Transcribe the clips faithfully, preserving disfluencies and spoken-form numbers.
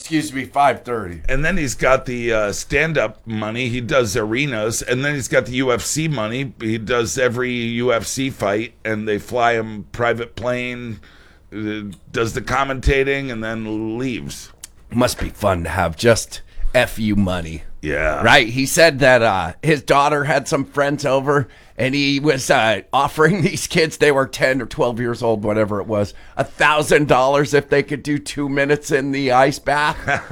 excuse me, five thirty. And then he's got the uh, stand-up money. He does arenas. And then he's got the U F C money. He does every U F C fight, and they fly him private plane, uh, does the commentating, and then leaves. Must be fun to have just F you money. Yeah. Right? He said that uh, his daughter had some friends over, and he was uh, offering these kids, they were ten or twelve years old, whatever it was, one thousand dollars if they could do two minutes in the ice bath.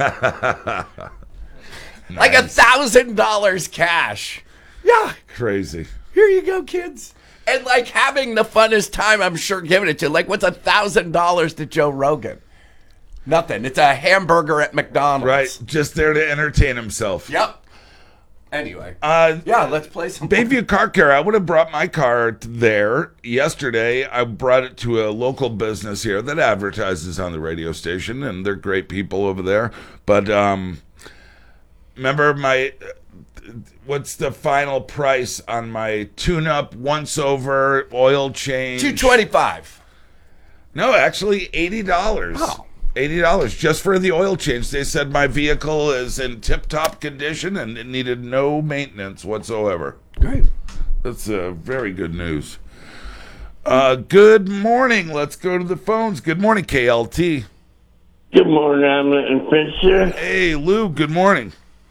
Nice. Like one thousand dollars cash. Yeah. Crazy. Here you go, kids. And like having the funnest time, I'm sure, giving it to. Like, what's one thousand dollars to Joe Rogan? Nothing. It's a hamburger at McDonald's. Right. Just there to entertain himself. Yep. Anyway. Uh, yeah, let's play some. Bayview Car Care. I would have brought my car there yesterday. I brought it to a local business here that advertises on the radio station, and they're great people over there. But um, remember my... What's the final price on my tune-up, once-over, oil change? two twenty-five. No, actually eighty dollars. Oh. eighty dollars just for the oil change. They said my vehicle is in tip-top condition and it needed no maintenance whatsoever. Great. That's uh, very good news. Uh, good morning. Let's go to the phones. Good morning, K L T. Good morning, Amelie and Fincher. Hey, Lou. Good morning.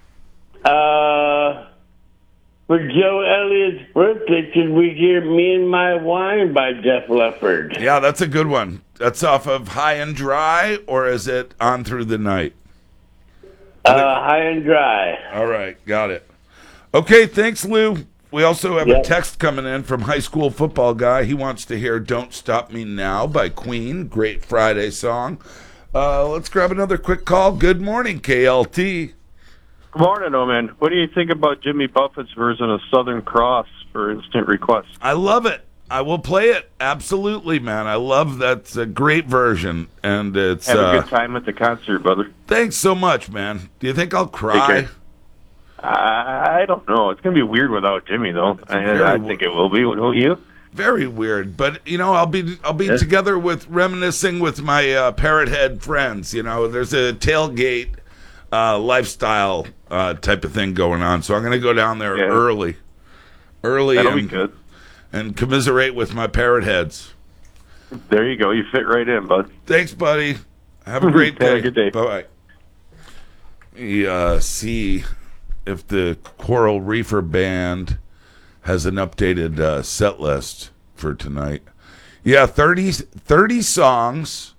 Uh, for Joe Elliott's birthday, should we hear Me and My Wine by Def Leppard? Yeah, that's a good one. That's off of High and Dry, or is it On Through the Night? Uh, High and Dry. All right, got it. Okay, thanks, Lou. We also have yep. a text coming in from high school football guy. He wants to hear Don't Stop Me Now by Queen. Great Friday song. Uh, let's grab another quick call. Good morning, K L T. Good morning, oh man. What do you think about Jimmy Buffett's version of Southern Cross for Instant Request? I love it. I will play it. Absolutely, man. I love that. It's a great version. And it's Have a uh, good time at the concert, brother. Thanks so much, man. Do you think I'll cry? I don't know. It's going to be weird without Jimmy, though. I, I think it will be, won't you? Very weird, but you know, I'll be I'll be yeah. together with reminiscing with my uh, Parrot Head friends. You know, there's a tailgate uh, lifestyle uh, type of thing going on, so I'm going to go down there yeah. early, early, That'll and, be good. and commiserate with my Parrot Heads. There you go. You fit right in, bud. Thanks, buddy. Have a great day. Have a good day. Bye bye. We uh, see if the Coral Reefer Band has an updated uh, set list for tonight. Yeah, thirty, thirty songs,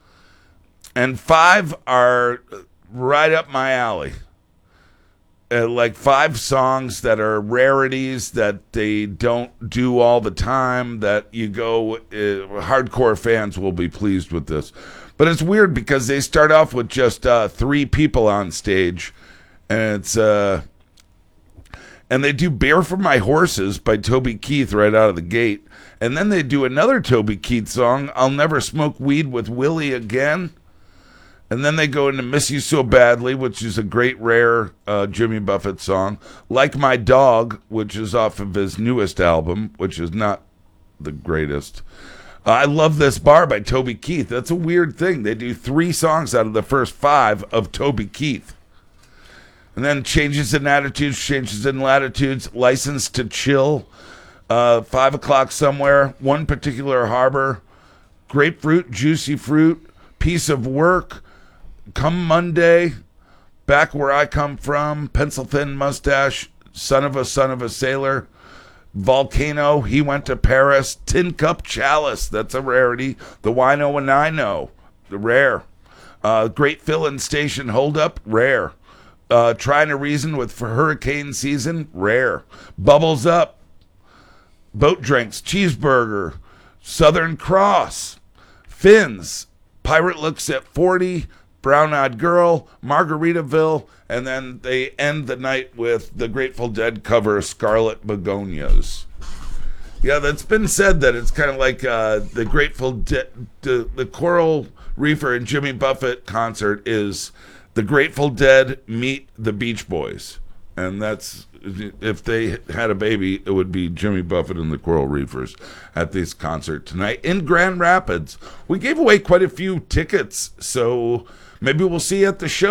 and five are right up my alley. Uh, like five songs that are rarities that they don't do all the time, that you go, uh, hardcore fans will be pleased with this. But it's weird because they start off with just uh, three people on stage, and it's... Uh, And they do Beer for My Horses by Toby Keith right out of the gate. And then they do another Toby Keith song, I'll Never Smoke Weed with Willie Again. And then they go into Miss You So Badly, which is a great, rare uh, Jimmy Buffett song. Like My Dog, which is off of his newest album, which is not the greatest. Uh, I Love This Bar by Toby Keith. That's a weird thing. They do three songs out of the first five of Toby Keith. And then Changes in Attitudes, Changes in Latitudes, License to Chill, uh, Five O'Clock Somewhere, One Particular Harbor, Grapefruit, Juicy Fruit, Piece of Work, Come Monday, Back Where I Come From, Pencil Thin Mustache, Son of a Son of a Sailor, Volcano, He Went to Paris, Tin Cup Chalice, that's a rarity, The Wino and I Know, the rare, uh, Great Fill-In Station Holdup, rare. Uh, Trying to Reason with for Hurricane Season, rare. Bubbles Up, Boat Drinks, Cheeseburger, Southern Cross, Fins, Pirate Looks at forty, Brown Eyed Girl, Margaritaville, and then they end the night with the Grateful Dead cover, Scarlet Begonias. Yeah, that's been said that it's kind of like uh, the Grateful Dead, the, the Coral Reefer and Jimmy Buffett concert is the Grateful Dead meet the Beach Boys. And that's, if they had a baby, it would be Jimmy Buffett and the Coral Reefers at this concert tonight in Grand Rapids. We gave away quite a few tickets, so maybe we'll see you at the show.